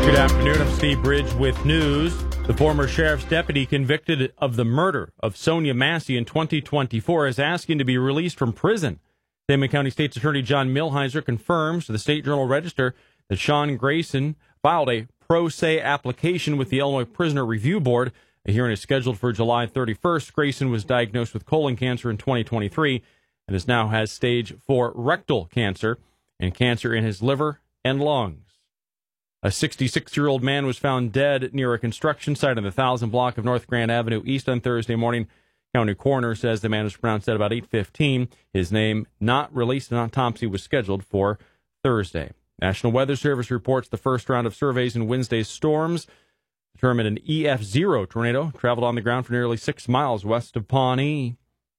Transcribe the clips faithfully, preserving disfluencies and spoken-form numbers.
Good afternoon. I'm Steve Bridge with news. The former sheriff's deputy convicted of the murder of Sonia Massey in twenty twenty-four is asking to be released from prison. Sangamon County State's Attorney John Milheiser confirms to the State Journal-Register that Sean Grayson filed a pro se application with the Illinois Prisoner Review Board. A hearing is scheduled for July thirty-first. Grayson was diagnosed with colon cancer in twenty twenty-three and is now has stage four rectal cancer and cancer in his liver and lungs. A sixty-six-year-old man was found dead near a construction site on the Thousand Block of North Grand Avenue East on Thursday morning. County coroner says the man was pronounced dead about eight fifteen. His name not released. An autopsy was scheduled for Thursday. National Weather Service reports the first round of surveys in Wednesday's storms determined an E F zero tornado traveled on the ground for nearly six miles west of Pawnee.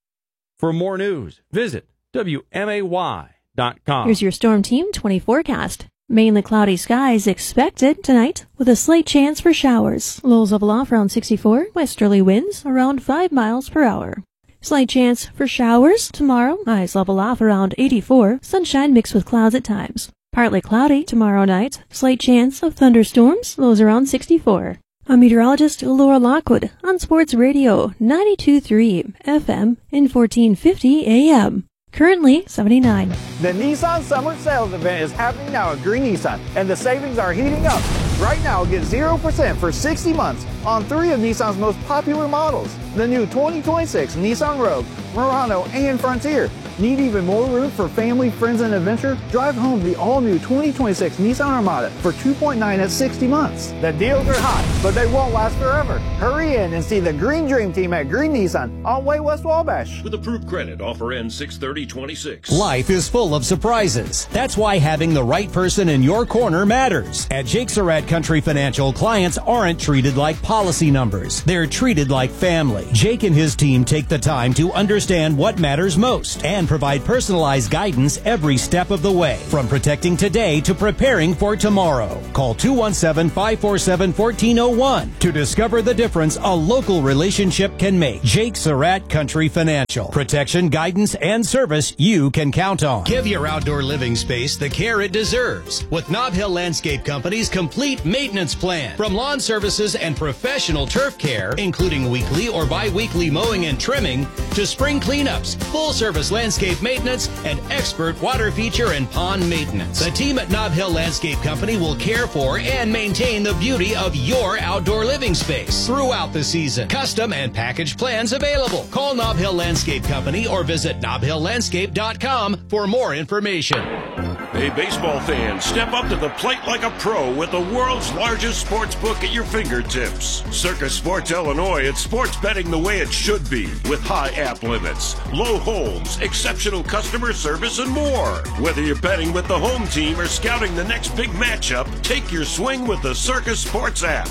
For more news, visit W M A Y dot com. Here's your Storm Team twenty forecast. Mainly cloudy skies expected tonight with a slight chance for showers. Lows level off around sixty-four. Westerly winds around five miles per hour. Slight chance for showers tomorrow. Highs level off around eighty-four. Sunshine mixed with clouds at times. Partly cloudy tomorrow night. Slight chance of thunderstorms. Lows around sixty-four. I'm meteorologist Laura Lockwood on Sports Radio ninety-two point three F M and fourteen fifty A M. Currently seventy-nine. The Nissan Summer Sales Event is happening now at Green Nissan, and the savings are heating up. Right now, get zero percent for sixty months on three of Nissan's most popular models. The new twenty twenty-six Nissan Rogue, Murano, and Frontier. Need even more room for family, friends, and adventure? Drive home the all-new twenty twenty-six Nissan Armada for two point nine at sixty months. The deals are hot, but they won't last forever. Hurry in and see the Green Dream Team at Green Nissan on Way West Wabash. With approved credit, offer ends six thirty twenty-six. Life is full of surprises. That's why having the right person in your corner matters. At Jake Surratt Country Financial, clients aren't treated like policy numbers. They're treated like family. Jake and his team take the time to understand what matters most and provide personalized guidance every step of the way, from protecting today to preparing for tomorrow. Call two one seven, five four seven, one four zero one to discover the difference a local relationship can make. Jake Surratt Country Financial. Protection, guidance, and service you can count on. Give your outdoor living space the care it deserves with Nob Hill Landscape Company's complete maintenance plan. From lawn services and professional turf care, including weekly or bi-weekly mowing and trimming, to spring cleanups, full-service landscape maintenance, and expert water feature and pond maintenance. The team at Nob Hill Landscape Company will care for and maintain the beauty of your outdoor living space throughout the season. Custom and package plans available. Call Nob Hill Landscape Company or visit nob hill landscape dot com for more information. Hey, baseball fans, step up to the plate like a pro with the world's largest sports book at your fingertips. Circus Sports Illinois, it's sports betting the way it should be, with high app limits, low holds, exceptional customer service, and more. Whether you're betting with the home team or scouting the next big matchup, take your swing with the Circus Sports app.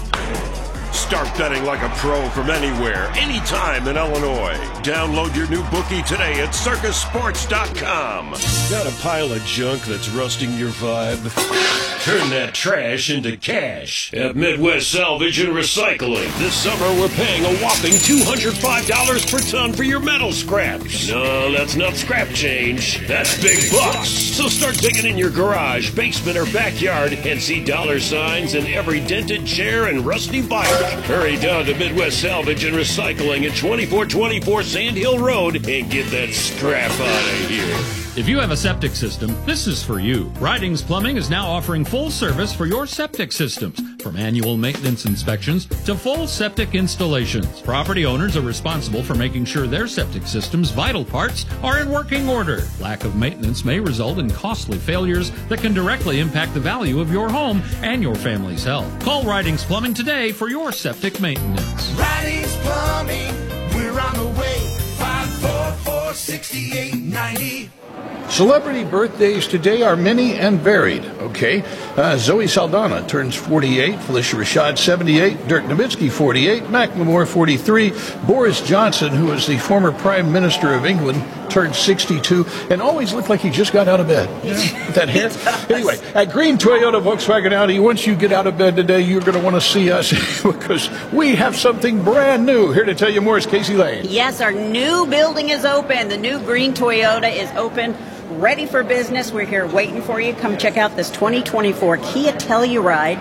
Start betting like a pro from anywhere, anytime in Illinois. Download your new bookie today at circus sports dot com. Got a pile of junk that's rusting your vibe? Turn that trash into cash at Midwest Salvage and Recycling. This summer, we're paying a whopping two hundred five dollars per ton for your metal scraps. No, that's not scrap change. That's big bucks. So start digging in your garage, basement, or backyard and see dollar signs in every dented chair and rusty bike. Hurry down to Midwest Salvage and Recycling at twenty-four twenty-four Sand Hill Road and get that scrap out of here. If you have a septic system, this is for you. Ridings Plumbing is now offering full service for your septic systems, from annual maintenance inspections to full septic installations. Property owners are responsible for making sure their septic system's vital parts are in working order. Lack of maintenance may result in costly failures that can directly impact the value of your home and your family's health. Call Ridings Plumbing today for your septic maintenance. Ridings Plumbing, we're on the way. five four four, six eight nine zero. Celebrity birthdays today are many and varied, okay? Uh, Zoe Saldana turns forty-eight, Felicia Rashad seventy-eight, Dirk Nowitzki forty-eight, Macklemore forty-three, Boris Johnson, who was the former Prime Minister of England, turned sixty-two, and always looked like he just got out of bed. Yeah, with that hair. Anyway, at Green Toyota Volkswagen Audi, once you get out of bed today, you're going to want to see us because we have something brand new. Here to tell you more is Casey Lane. Yes, our new building is open. The new Green Toyota is open, ready for business. We're here waiting for you. Come check out this twenty twenty-four Kia Telluride.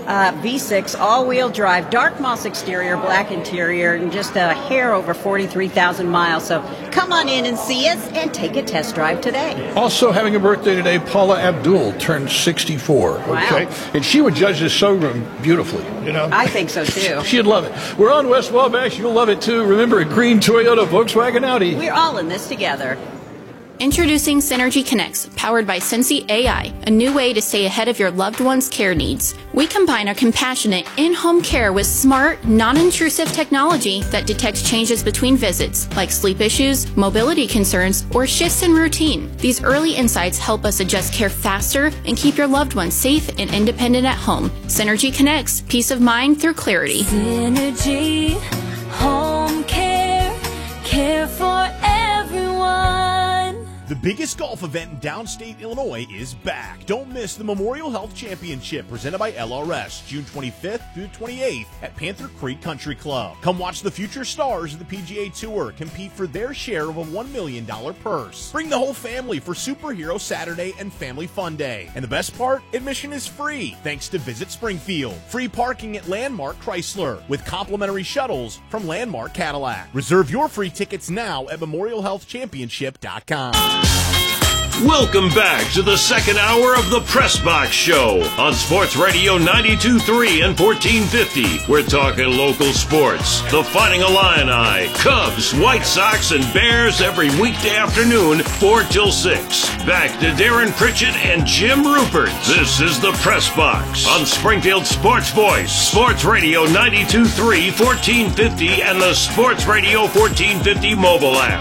Uh, V six all-wheel drive, dark moss exterior, black interior, and just a hair over forty-three thousand miles. So come on in and see us and take a test drive today. Also having a birthday today, Paula Abdul turned sixty-four. Wow. Okay, and she would judge this showroom beautifully. You know, I think so too. She'd love it. We're on West Wabash. You'll love it too. Remember, a green Toyota, Volkswagen, Audi. We're all in this together. Introducing Synergy Connects, powered by Sensi A I, a new way to stay ahead of your loved one's care needs. We combine our compassionate in-home care with smart, non-intrusive technology that detects changes between visits, like sleep issues, mobility concerns, or shifts in routine. These early insights help us adjust care faster and keep your loved ones safe and independent at home. Synergy Connects, peace of mind through clarity. Synergy, home care, care for everyone. The biggest golf event in downstate Illinois is back. Don't miss the Memorial Health Championship presented by L R S, June twenty-fifth through the twenty-eighth at Panther Creek Country Club. Come watch the future stars of the P G A Tour compete for their share of a one million dollars purse. Bring the whole family for Superhero Saturday and Family Fun Day. And the best part, admission is free thanks to Visit Springfield. Free parking at Landmark Chrysler with complimentary shuttles from Landmark Cadillac. Reserve your free tickets now at memorial health championship dot com. Welcome back to the second hour of the Press Box Show on Sports Radio ninety-two point three and fourteen fifty. We're talking local sports. The Fighting Illini, Cubs, White Sox, and Bears every weekday afternoon, four till six. Back to Darren Pritchett and Jim Rupert. This is the Press Box on Springfield Sports Voice, Sports Radio ninety-two point three, fourteen fifty, and the Sports Radio fourteen fifty mobile app.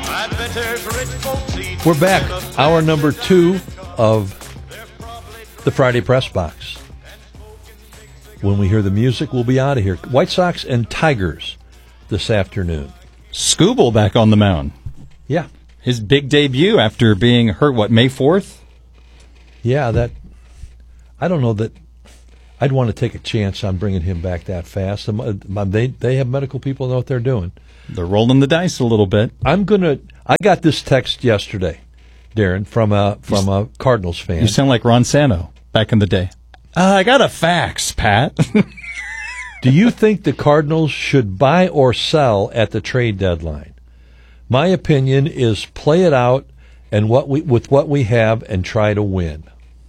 We're back. Hour number two of the Friday Press Box. When we hear the music, we'll be out of here. White Sox and Tigers this afternoon. Skubal back on the mound. Yeah. His big debut after being hurt, what, May fourth? Yeah, that. I don't know that I'd want to take a chance on bringing him back that fast. They, they have medical people know what they're doing. They're rolling the dice a little bit. I'm going to. I got this text yesterday, Darren, from a from a Cardinals fan. You sound like Ron Santo back in the day. Uh, I got a fax, Pat. Do you think the Cardinals should buy or sell at the trade deadline? My opinion is play it out and what we with what we have and try to win.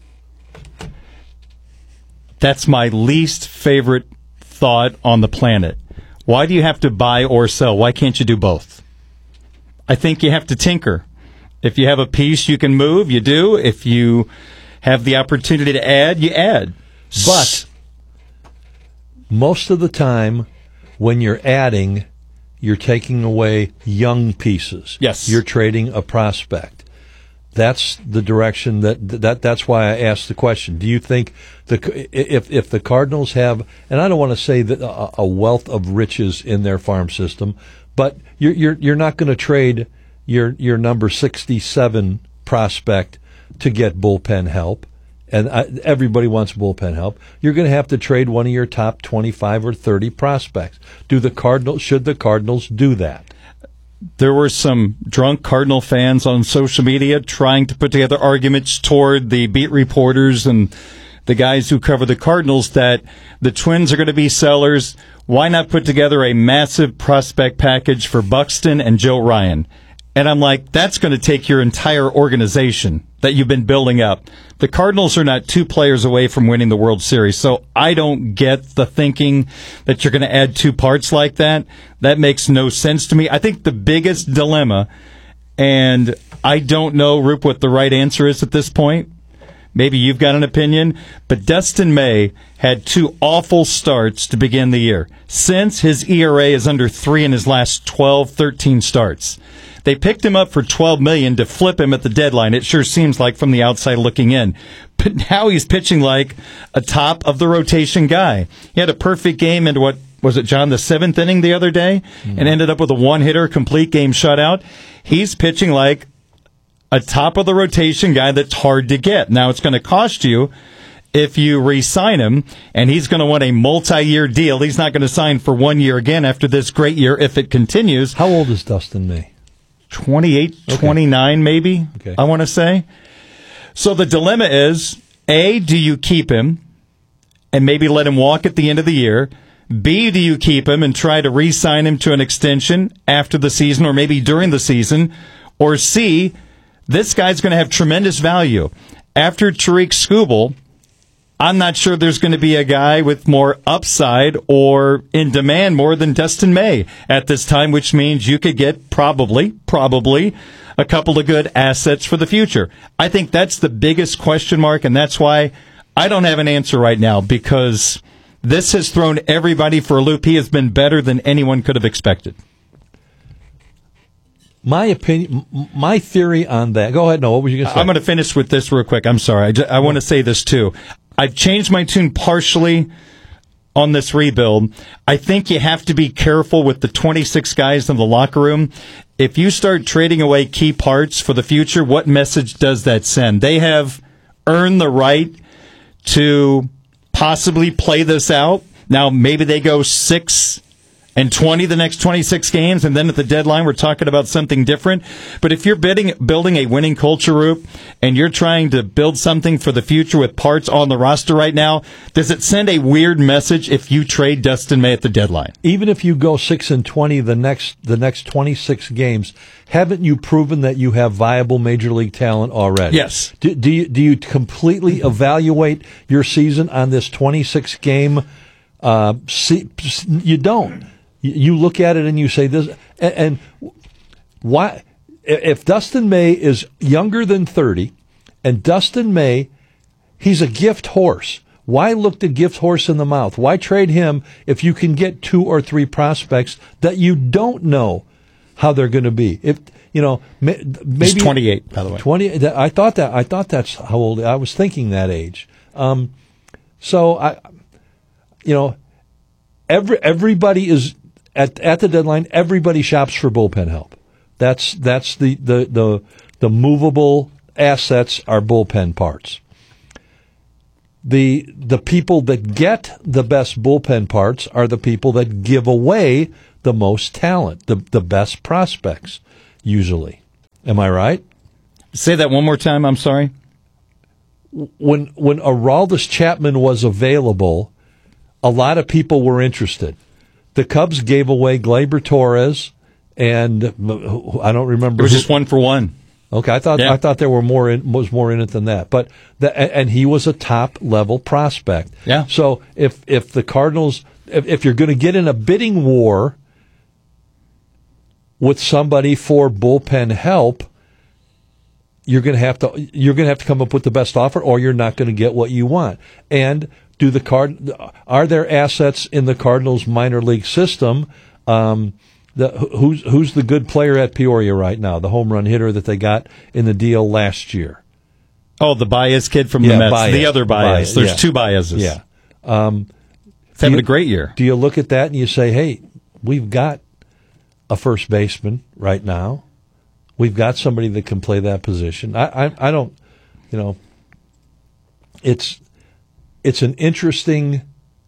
That's my least favorite thought on the planet. Why do you have to buy or sell? Why can't you do both? I think you have to tinker. If you have a piece you can move, you do. If you have the opportunity to add, you add. But most of the time, when you're adding, you're taking away young pieces. Yes. You're trading a prospect. That's the direction that, that that's why I asked the question. Do you think the if if the Cardinals have, and I don't want to say that a, a wealth of riches in their farm system, but you're you're you're not going to trade your your number sixty-seven prospect to get bullpen help, and I, everybody wants bullpen help. You're going to have to trade one of your top twenty-five or thirty prospects. Do the Cardinals should the Cardinals do that? There were some drunk Cardinal fans on social media trying to put together arguments toward the beat reporters and the guys who cover the Cardinals that the Twins are going to be sellers. Why not put together a massive prospect package for Buxton and Joe Ryan? And I'm like, that's going to take your entire organization that you've been building up. The Cardinals are not two players away from winning the World Series, so I don't get the thinking that you're going to add two parts like that. That makes no sense to me. I think the biggest dilemma, and I don't know, Roop, what the right answer is at this point. Maybe you've got an opinion, but Dustin May had two awful starts to begin the year. Since his E R A is under three in his last twelve, thirteen starts. They picked him up for twelve million dollars to flip him at the deadline. It sure seems like from the outside looking in. But now he's pitching like a top of the rotation guy. He had a perfect game into what was it, John, the seventh inning the other day, mm-hmm. and ended up with a one-hitter, complete game shutout. He's pitching like a top-of-the-rotation guy that's hard to get. Now, it's going to cost you if you re-sign him, and he's going to want a multi-year deal. He's not going to sign for one year again after this great year if it continues. How old is Dustin May? twenty-eight, okay. twenty-nine maybe, okay. I want to say. So the dilemma is, A, do you keep him? and maybe let him walk at the end of the year? B, do you keep him and try to re-sign him to an extension after the season or maybe during the season? Or C, this guy's going to have tremendous value. After Tariq Skubal, I'm not sure there's going to be a guy with more upside or in demand more than Dustin May at this time, which means you could get probably, probably a couple of good assets for the future. I think that's the biggest question mark, and that's why I don't have an answer right now, because this has thrown everybody for a loop. He has been better than anyone could have expected. My opinion, my theory on that. Go ahead. No, what were you going to say? I'm going to finish with this real quick. I'm sorry. I, just, I want to say this too. I've changed my tune partially on this rebuild. I think you have to be careful with the twenty-six guys in the locker room. If you start trading away key parts for the future, what message does that send? They have earned the right to possibly play this out. Now, maybe they go six and twenty the next twenty-six games, and then at the deadline we're talking about something different. But if you're bidding, building a winning culture, Roop, and you're trying to build something for the future with parts on the roster right now, does it send a weird message if you trade Dustin May at the deadline? Even if you go six and twenty the next the next twenty-six games, haven't you proven that you have viable major league talent already? Yes. Do, do you do you completely evaluate your season on this twenty-six game? Uh, see, you don't. You look at it and you say this, and, and why? If Dustin May is younger than thirty, and Dustin May, he's a gift horse. Why look the gift horse in the mouth? Why trade him if you can get two or three prospects that you don't know how they're going to be? If you know, maybe he's twenty-eight, by the way. Twenty. I thought that. I thought that's how old. I was thinking that age. Um, so I, you know, every everybody is. At at the deadline, everybody shops for bullpen help. That's that's the, the, the, the movable assets are bullpen parts. The the people that get the best bullpen parts are the people that give away the most talent, the the best prospects, usually. Am I right? Say that one more time, I'm sorry. When when Aroldis Chapman was available, a lot of people were interested. The Cubs gave away Gleyber Torres, and I don't remember. It was who, just one for one. Okay, I thought yeah. I thought there were more in, was more in it than that. But the, and he was a top level prospect. Yeah. So if if the Cardinals, if, if you're going to get in a bidding war with somebody for bullpen help, you're going to have to you're going to have to come up with the best offer, or you're not going to get what you want. And Do the card are there assets in the Cardinals minor league system? Um, the, who's who's the good player at Peoria right now? The home run hitter that they got in the deal last year. Oh, the Baez kid from yeah, the Mets. Baez. The other Baez. Baez. There's Yeah. two Baezes. Yeah, um, He's having you, a great year. Do you look at that and you say, "Hey, we've got a first baseman right now. We've got somebody that can play that position." I I, I don't, you know, it's. It's an interesting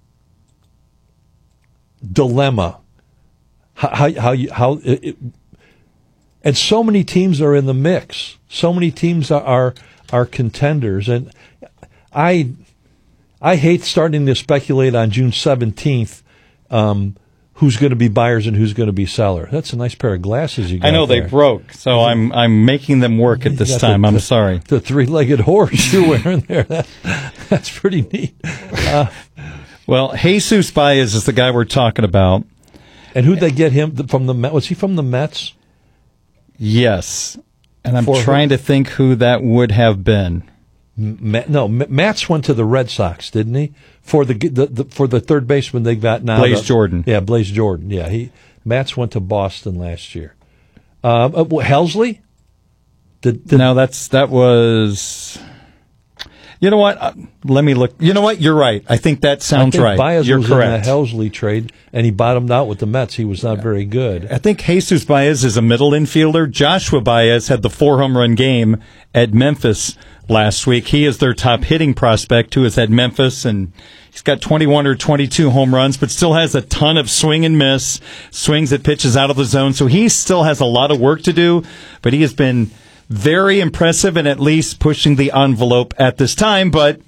dilemma. How how, how you how it, it, and so many teams are in the mix. So many teams are, are are contenders, and I I hate starting to speculate on June seventeenth. Um, who's going to be buyers and who's going to be seller? That's a nice pair of glasses you got. I know there. they broke, so I'm I'm making them work at this time. The, I'm the, sorry. The three-legged horse you're wearing there. That, that's pretty neat. Uh, well, Jesus Baez is the guy we're talking about. And who'd they get him from the Mets? Was he from the Mets? Yes. And I'm For trying who? to think who that would have been. Ma- no, M- Matz went to the Red Sox, didn't he? For the, the, the for the third baseman they got now. Blaze the, Jordan. Yeah, Blaze Jordan. Yeah, he Matz went to Boston last year. Um, uh, Helsley? Did, did, no, that's that was. You know what? Uh, let me look. You know what? You're right. I think that sounds I think right. Baez You're was correct. in the Helsley trade, and he bottomed out with the Mets. He was not very good. I think Jesus Baez is a middle infielder. Joshua Baez had the four home run game at Memphis last week. He is their top hitting prospect, who is at Memphis, and he's got twenty-one or twenty-two home runs, but still has a ton of swing and miss, swings at pitches out of the zone. So he still has a lot of work to do, but he has been very impressive and at least pushing the envelope at this time. But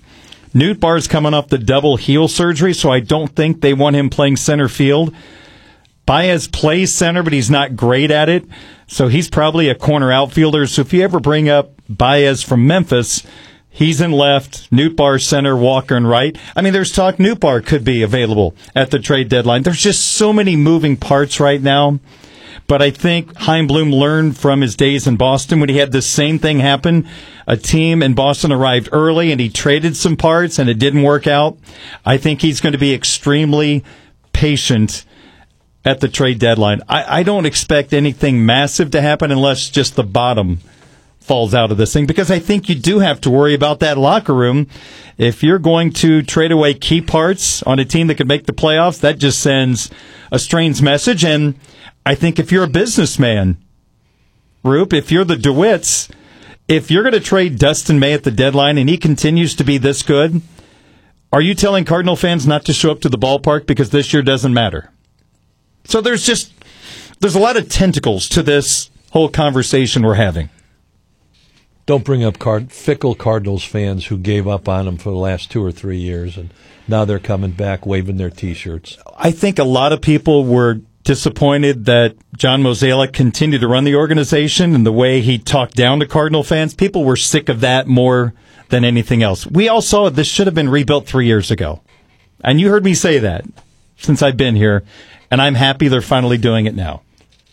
Newt Barr's coming off the double heel surgery, so I don't think they want him playing center field. Baez plays center, but he's not great at it, so he's probably a corner outfielder. So if you ever bring up Baez from Memphis, he's in left, Newt Barr center, Walker in right. I mean, there's talk Newt Barr could be available at the trade deadline. There's just so many moving parts right now. But I think Chaim Bloom learned from his days in Boston when he had the same thing happen. A team in Boston arrived early and he traded some parts and it didn't work out. I think he's going to be extremely patient at the trade deadline. I, I don't expect anything massive to happen unless just the bottom falls out of this thing, because I think you do have to worry about that locker room. If you're going to trade away key parts on a team that could make the playoffs, that just sends a strange message. And I think if you're a businessman, Roop, if you're the DeWitts, if you're going to trade Dustin May at the deadline and he continues to be this good, are you telling Cardinal fans not to show up to the ballpark because this year doesn't matter? So there's just, there's a lot of tentacles to this whole conversation we're having. Don't bring up Card- fickle Cardinals fans who gave up on them for the last two or three years, and now they're coming back waving their T-shirts. I think a lot of people were disappointed that John Mozeliak continued to run the organization and the way he talked down to Cardinal fans. People were sick of that more than anything else. We all saw this should have been rebuilt three years ago. And you heard me say that since I've been here, and I'm happy they're finally doing it now.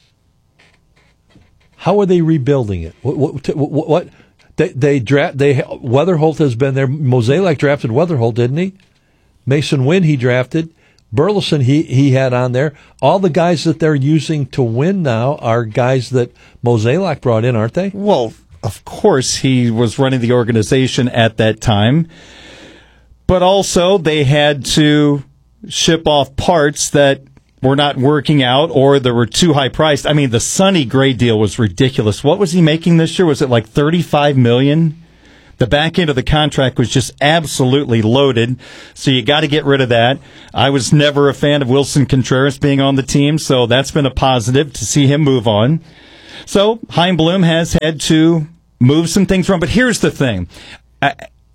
How are they rebuilding it? What, what, what, what they they draft? They Weatherholt has been there. Mozeliak drafted Weatherholt, didn't he? Mason Wynn he drafted. Burleson he he had on there. All the guys that they're using to win now are guys that Mozeliak brought in, aren't they? Well, of course he was running the organization at that time, but also they had to ship off parts that were not working out or that were too high priced. I mean, the Sonny Gray deal was ridiculous. What was he making this year? Was it like thirty-five million dollars? The back end of the contract was just absolutely loaded, so you got to get rid of that. I was never a fan of Wilson Contreras being on the team, so that's been a positive to see him move on. So Chaim Bloom has had to move some things around, but here's the thing. I,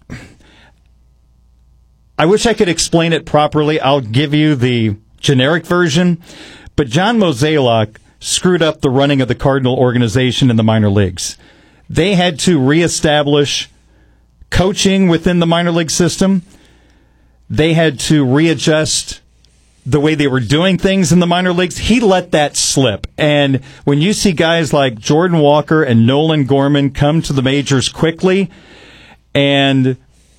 I wish I could explain it properly. I'll give you the generic version, but John Mozeliak screwed up the running of the Cardinal organization in the minor leagues. They had to reestablish coaching within the minor league system. They had to readjust the way they were doing things in the minor leagues. He let that slip. And when you see guys like Jordan Walker and Nolan Gorman come to the majors quickly, and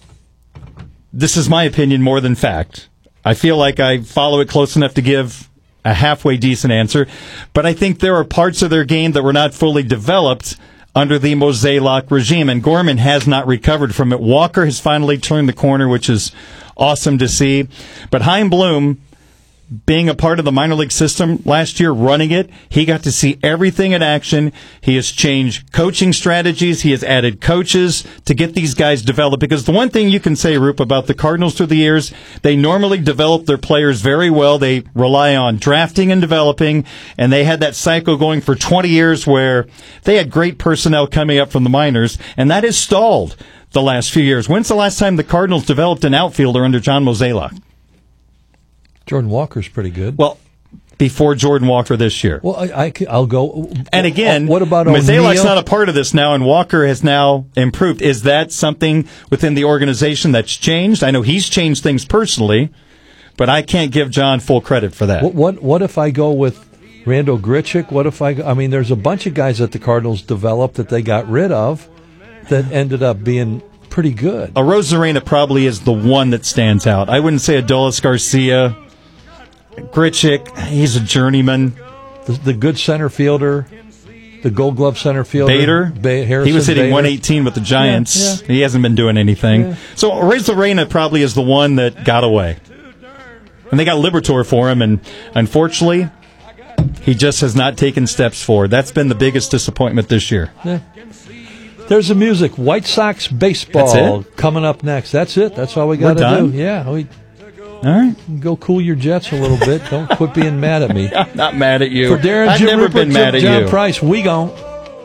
this is my opinion more than fact, I feel like I follow it close enough to give a halfway decent answer, but I think there are parts of their game that were not fully developed under the Mozeliak regime, and Gorman has not recovered from it. Walker has finally turned the corner, which is awesome to see. But Chaim Bloom, being a part of the minor league system last year, running it, he got to see everything in action. He has changed coaching strategies. He has added coaches to get these guys developed. Because the one thing you can say, Roop, about the Cardinals through the years, they normally develop their players very well. They rely on drafting and developing, and they had that cycle going for twenty years where they had great personnel coming up from the minors, and that has stalled the last few years. When's the last time the Cardinals developed an outfielder under John Mozeliak? Jordan Walker's pretty good. Well, before Jordan Walker this year. Well, I, I, will go. And again, what about Mozeliak's not a part of this now, and Walker has now improved. Is that something within the organization that's changed? I know he's changed things personally, but I can't give John full credit for that. What What, what if I go with Randall Grichuk? What if I? I mean, there's a bunch of guys that the Cardinals developed that they got rid of that ended up being pretty good. A Rosarena probably is the one that stands out. I wouldn't say Adolis Garcia. Grichuk, he's a journeyman. The, the good center fielder, the Gold Glove center fielder. Bader, ba- Harrison he was hitting Bader. one eighteen with the Giants. Yeah, yeah. He hasn't been doing anything. Yeah. So Rosarena probably is the one that got away. And they got Liberatore for him, and unfortunately, he just has not taken steps forward. That's been the biggest disappointment this year. Yeah. There's the music. White Sox baseball coming up next. That's it. That's all we got to do. Yeah. We, all right. Go cool your jets a little bit. Don't quit being mad at me. I'm not mad at you. For Darren, I've Jim never Rupert, been mad at John you. Price, we gone.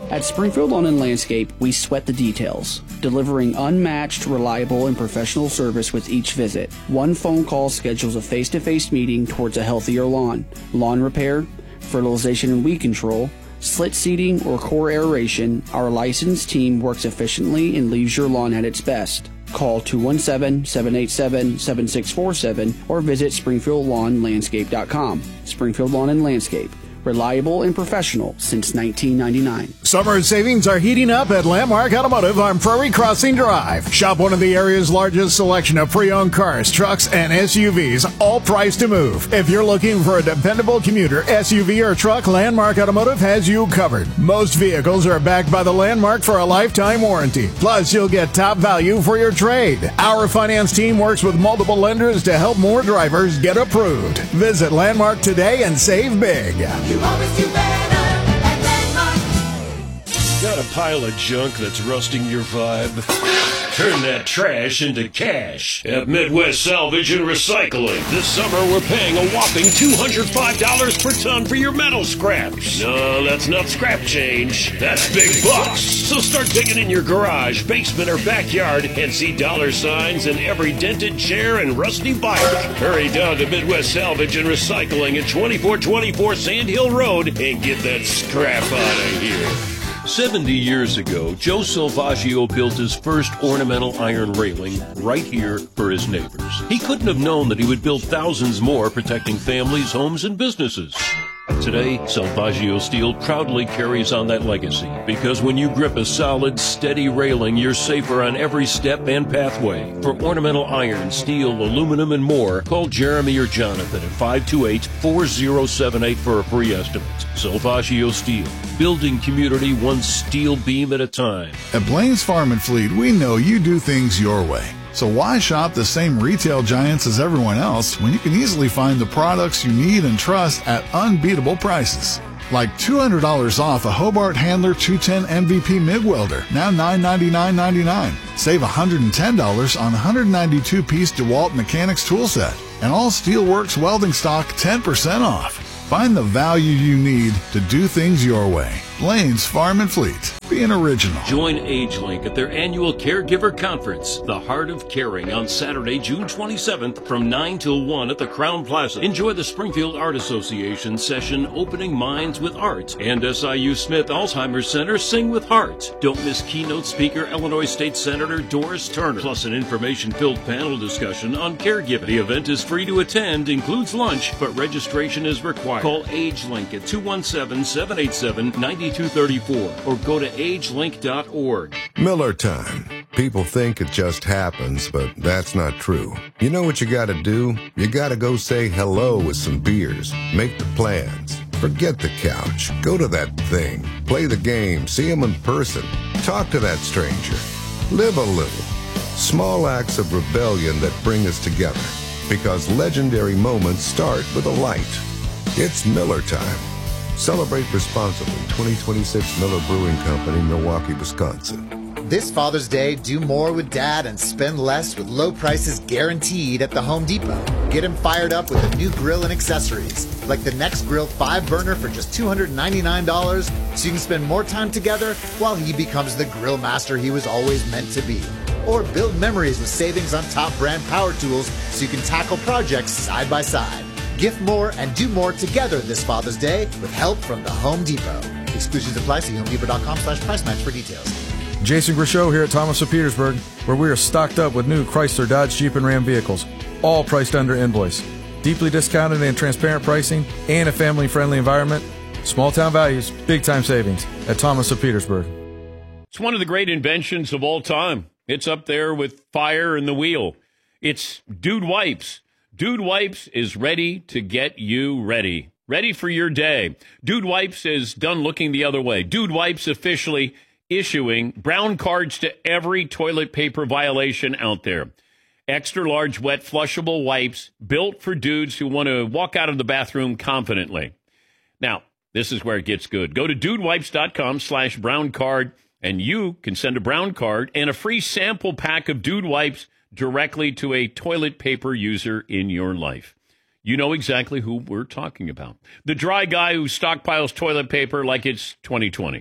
At Springfield Lawn and Landscape, we sweat the details, delivering unmatched, reliable, and professional service with each visit. One phone call schedules a face-to-face meeting towards a healthier lawn. Lawn repair, fertilization and weed control, slit seeding, or core aeration, our licensed team works efficiently and leaves your lawn at its best. Call two one seven, seven eight seven, seven six four seven or visit springfield lawn landscape dot com. Springfield Lawn and Landscape. Reliable and professional since nineteen ninety-nine. Summer savings are heating up at Landmark Automotive on Prairie Crossing Drive. Shop one of the area's largest selection of pre-owned cars, trucks, and S U Vs, all priced to move. If you're looking for a dependable commuter, S U V, or truck, Landmark Automotive has you covered. Most vehicles are backed by the Landmark for a lifetime warranty. Plus, you'll get top value for your trade. Our finance team works with multiple lenders to help more drivers get approved. Visit Landmark today and save big. You always do better at Landmark. Got a pile of junk that's rusting your vibe? Turn that trash into cash at Midwest Salvage and Recycling. This summer, we're paying a whopping two hundred five dollars per ton for your metal scraps. No, that's not scrap change. That's big bucks. So start digging in your garage, basement, or backyard and see dollar signs in every dented chair and rusty bike. Hurry down to Midwest Salvage and Recycling at twenty-four twenty-four Sand Hill Road and get that scrap out of here. seventy years ago, Joe Salvaggio built his first ornamental iron railing right here for his neighbors. He couldn't have known that he would build thousands more protecting families, homes, and businesses. Today, Salvaggio Steel proudly carries on that legacy because when you grip a solid, steady railing, you're safer on every step and pathway. For ornamental iron, steel, aluminum, and more, call Jeremy or Jonathan at five two eight, four zero seven eight for a free estimate. Salvaggio Steel, building community one steel beam at a time. At Blaine's Farm and Fleet, we know you do things your way. So why shop the same retail giants as everyone else when you can easily find the products you need and trust at unbeatable prices? Like two hundred dollars off a Hobart Handler two ten M V P MIG welder, now nine ninety-nine ninety-nine. Save one hundred ten dollars on one hundred ninety-two piece DeWalt Mechanics tool set. And all Steelworks welding stock ten percent off. Find the value you need to do things your way. Blaine's Farm and Fleet. Being original. Join AgeLink at their annual Caregiver Conference, The Heart of Caring, on Saturday, June twenty-seventh from nine till one at the Crown Plaza. Enjoy the Springfield Art Association session Opening Minds with Art and S I U Smith Alzheimer's Center Sing with Heart. Don't miss keynote speaker Illinois State Senator Doris Turner, plus an information-filled panel discussion on caregiving. The event is free to attend, includes lunch, but registration is required. Call AgeLink at two one seven, seven eight seven, nine two three four or go to age link dot org. Miller Time. People think it just happens, but that's not true. You know what you gotta do? You gotta go say hello with some beers. Make the plans. Forget the couch. Go to that thing. Play the game. See them in person. Talk to that stranger. Live a little. Small acts of rebellion that bring us together. Because legendary moments start with a light. It's Miller Time. Celebrate responsibly. twenty twenty-six Miller Brewing Company, Milwaukee, Wisconsin. This Father's Day, do more with Dad and spend less with low prices guaranteed at the Home Depot. Get him fired up with a new grill and accessories, like the Next Grill five burner for just two hundred ninety-nine dollars, so you can spend more time together while he becomes the grill master he was always meant to be. Or build memories with savings on top brand power tools so you can tackle projects side by side. Gift more and do more together this Father's Day with help from the Home Depot. Exclusions apply. See homedepot.com slash price match for details. Jason Grishow here at Thomas of Petersburg, where we are stocked up with new Chrysler, Dodge, Jeep, and Ram vehicles, all priced under invoice. Deeply discounted and transparent pricing and a family-friendly environment. Small town values, big time savings at Thomas of Petersburg. It's one of the great inventions of all time. It's up there with fire and the wheel. It's Dude Wipes. Dude Wipes is ready to get you ready. Ready for your day. Dude Wipes is done looking the other way. Dude Wipes officially issuing brown cards to every toilet paper violation out there. Extra large wet flushable wipes built for dudes who want to walk out of the bathroom confidently. Now, this is where it gets good. Go to dudewipes.com slash brown card and you can send a brown card and a free sample pack of Dude Wipes directly to a toilet paper user in your life. You know exactly who we're talking about. The dry guy who stockpiles toilet paper like it's twenty twenty.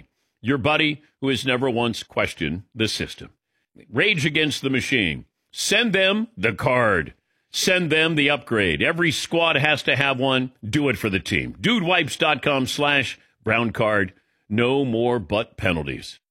your buddy who has never once questioned the system. Rage Against the Machine. Send them the card. Send them the upgrade. Every squad has to have one. Do it for the team. Dudewipes.com slash brown card. No more butt penalties.